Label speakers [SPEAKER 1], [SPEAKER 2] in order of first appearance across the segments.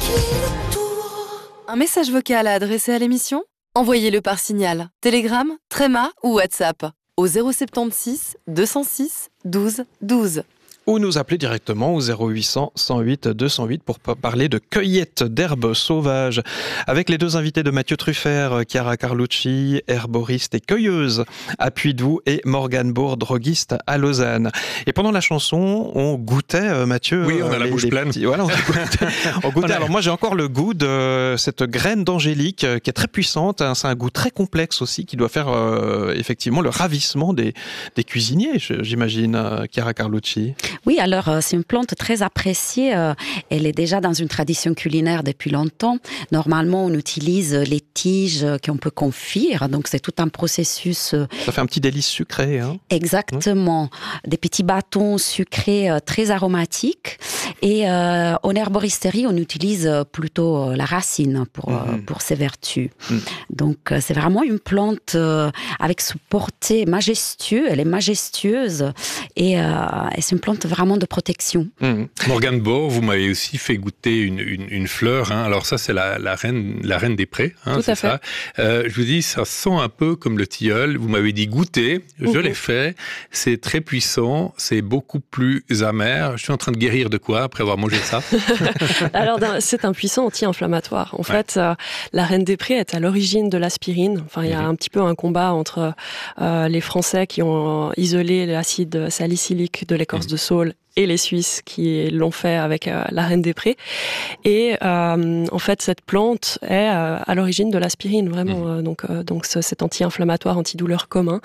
[SPEAKER 1] Un message vocal à adresser à l'émission ? Envoyez-le par Signal, Telegram, Threema ou WhatsApp au 076 206 12 12.
[SPEAKER 2] Ou nous appeler directement au 0800 108 208 pour parler de cueillette d'herbes sauvages avec les deux invités de Mathieu Truffert, Chiara Carlucci, herboriste et cueilleuse à Puydoux, et Morgane Bourg, droguiste à Lausanne. Et pendant la chanson, on goûtait, Mathieu.
[SPEAKER 3] Oui, on a la bouche pleine.
[SPEAKER 2] Voilà, on goûtait. Alors moi, j'ai encore le goût de cette graine d'angélique qui est très puissante. C'est un goût très complexe aussi qui doit faire effectivement le ravissement des cuisiniers, j'imagine, Chiara Carlucci.
[SPEAKER 4] Oui, alors c'est une plante très appréciée. Elle est déjà dans une tradition culinaire depuis longtemps. Normalement, on utilise les tiges qu'on peut confire. Donc, c'est tout un processus.
[SPEAKER 2] Ça fait un petit délice sucré, hein ?
[SPEAKER 4] Exactement. Des petits bâtons sucrés très aromatiques. Et en herboristerie, on utilise plutôt la racine pour ses vertus. Donc, c'est vraiment une plante avec ce porté majestueux. Elle est majestueuse et c'est une plante vraiment de protection.
[SPEAKER 3] Morgane Bourg, vous m'avez aussi fait goûter une fleur. Hein. Alors ça, c'est la reine des prés. Hein,
[SPEAKER 5] tout à fait.
[SPEAKER 3] Ça. Je vous dis, ça sent un peu comme le tilleul. Vous m'avez dit goûter. Je l'ai fait. C'est très puissant. C'est beaucoup plus amer. Je suis en train de guérir de quoi après avoir mangé ça?
[SPEAKER 5] Alors, c'est un puissant anti-inflammatoire. En fait, la reine des prés est à l'origine de l'aspirine. Enfin, il y a un petit peu un combat entre les Français qui ont isolé l'acide salicylique de l'écorce de saule et les Suisses qui l'ont fait avec la reine des prés. Et en fait, cette plante est à l'origine de l'aspirine, vraiment. Donc cet anti-inflammatoire, antidouleur commun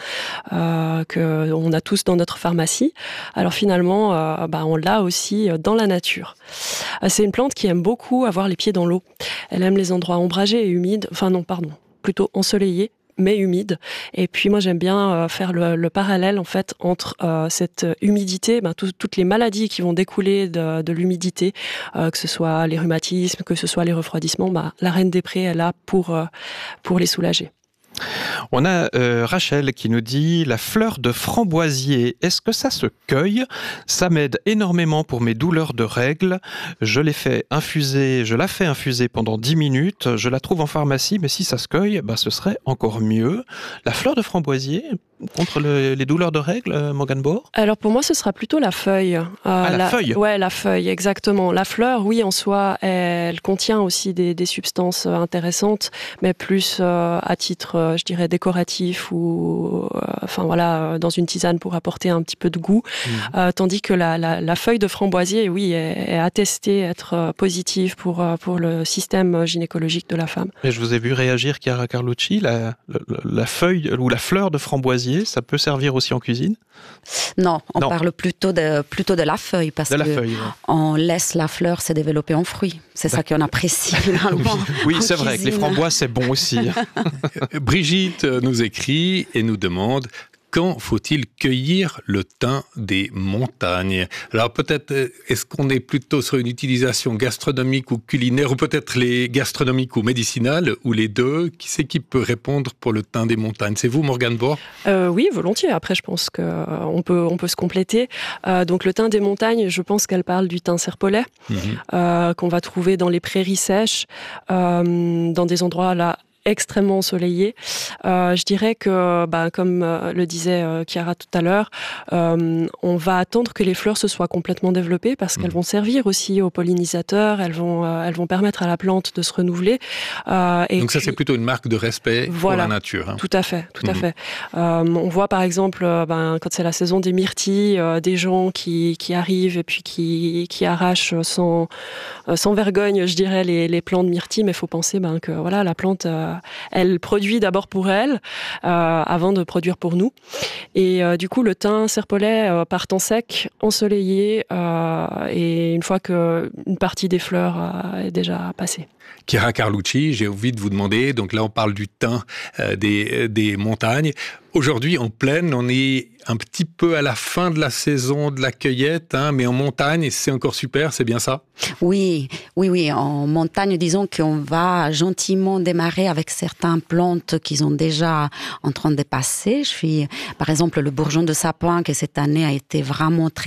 [SPEAKER 5] que on a tous dans notre pharmacie. Alors finalement, on l'a aussi dans la nature. C'est une plante qui aime beaucoup avoir les pieds dans l'eau. Elle aime les endroits ombragés et humides. Enfin non, pardon, plutôt ensoleillés, mais humide. Et puis moi j'aime bien faire le parallèle en fait entre cette humidité, toutes les maladies qui vont découler de l'humidité, que ce soit les rhumatismes, que ce soit les refroidissements, la reine des prés est là pour les soulager.
[SPEAKER 2] On a Rachel qui nous dit « La fleur de framboisier, est-ce que ça se cueille ? Ça m'aide énormément pour mes douleurs de règles. Je la fais infuser pendant 10 minutes. Je la trouve en pharmacie, mais si ça se cueille, ce serait encore mieux. » La fleur de framboisier contre les douleurs de règles, Morgane Bourg ?
[SPEAKER 5] Alors pour moi, ce sera plutôt la feuille.
[SPEAKER 2] La feuille ?
[SPEAKER 5] Ouais, la feuille, exactement. La fleur, oui, en soi, elle contient aussi des substances intéressantes, mais plus à titre, je dirais, décoratif ou, dans une tisane pour apporter un petit peu de goût. Tandis que la feuille de framboisier, oui, est attestée être positive pour le système gynécologique de la femme.
[SPEAKER 2] Et je vous ai vu réagir, Chiara Carlucci, la feuille ou la fleur de framboisier, ça peut servir aussi en cuisine ?
[SPEAKER 4] Non, on parle plutôt de la feuille, parce que on laisse la fleur se développer en fruit. C'est ça qu'on apprécie finalement.
[SPEAKER 2] Oui, c'est vrai que les framboises, c'est bon aussi.
[SPEAKER 3] Brigitte nous écrit et nous demande: quand faut-il cueillir le thym des montagnes? Alors peut-être, est-ce qu'on est plutôt sur une utilisation gastronomique ou culinaire, ou peut-être les gastronomiques ou médicinales, ou les deux? Qui c'est qui peut répondre pour le thym des montagnes? C'est vous, Morgane Bourg?
[SPEAKER 5] Oui, volontiers. Après, je pense qu'on peut se compléter. Donc le thym des montagnes, je pense qu'elle parle du thym serpolet, qu'on va trouver dans les prairies sèches, dans des endroits là extrêmement ensoleillé. Je dirais que, comme le disait Chiara tout à l'heure, on va attendre que les fleurs se soient complètement développées, parce qu'elles vont servir aussi aux pollinisateurs, elles vont permettre à la plante de se renouveler.
[SPEAKER 3] Donc ça, c'est plutôt une marque de respect pour la nature. Hein.
[SPEAKER 5] Tout à fait. On voit par exemple, quand c'est la saison des myrtilles, des gens qui arrivent et puis qui arrachent sans vergogne, je dirais, les plants de myrtilles, mais il faut penser que voilà, la plante elle produit d'abord pour elle, avant de produire pour nous. Et du coup, le thym serpolet part en sec, ensoleillé, et une fois qu'une partie des fleurs est déjà passée.
[SPEAKER 3] Chiara Carlucci, j'ai envie de vous demander, donc là on parle du thym des montagnes. Aujourd'hui, en plaine, on est un petit peu à la fin de la saison de la cueillette, mais en montagne, c'est encore super, c'est bien ça?
[SPEAKER 4] Oui. En montagne, disons qu'on va gentiment démarrer avec certaines plantes qui sont déjà en train de passer. Par exemple, le bourgeon de sapin, qui cette année a été vraiment très